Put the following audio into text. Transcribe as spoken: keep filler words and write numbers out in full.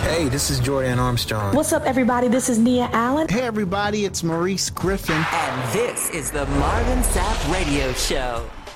Hey, this is Jordan Armstrong. What's up, everybody? This is Nia Allen. Hey, everybody, it's Maurice Griffin. And this is the Marvin Sapp Radio Show.